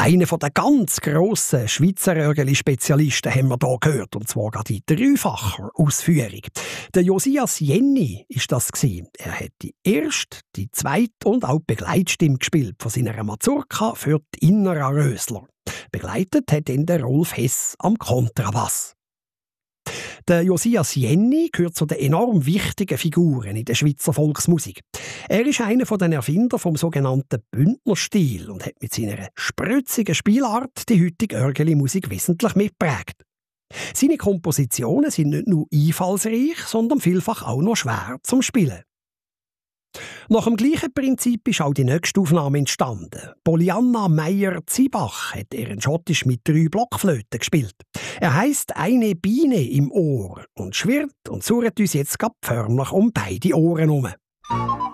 Einen der ganz grossen Schweizer Örgeli-Spezialisten haben wir hier gehört, und zwar gerade in dreifacher Ausführung. Der Josias Jenny war das. Er hat die erste, die zweite und auch die Begleitstimme gespielt von seiner Mazurka für die Innera Rösler. Begleitet hat ihn der Rolf Hess am Kontrabass. Der Josias Jenny gehört zu den enorm wichtigen Figuren in der Schweizer Volksmusik. Er ist einer der Erfinder vom sogenannten Bündnerstil und hat mit seiner sprötzigen Spielart die heutige Örgeli-Musik wesentlich mitgeprägt. Seine Kompositionen sind nicht nur einfallsreich, sondern vielfach auch noch schwer zum Spielen. Nach dem gleichen Prinzip ist auch die nächste Aufnahme entstanden. Polianna Meyer-Zibach hat ihren Schottisch mit 3 Blockflöten gespielt. Er heisst «Eine Biene im Ohr» und schwirrt und surrt uns jetzt grad förmlich um beide Ohren herum.